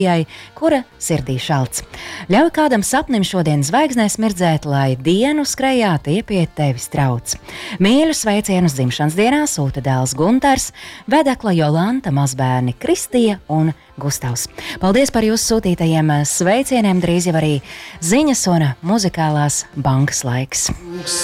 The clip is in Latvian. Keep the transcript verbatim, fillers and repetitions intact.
kura sirdī šalts. Ļauj kādam sapnim šodien zvaigznē smirdzēt, lai dienu skrejā tie pie tevis trauc. Mīļu sveicienus dzimšanas dienā sūta dēls Guntars, vedekla Jolanta, mazbērni Kristija un Gustavs. Paldies par jūsu sūtītajiem sveicieniem, drīz jau arī ziņas un muzikālās bankas laiks.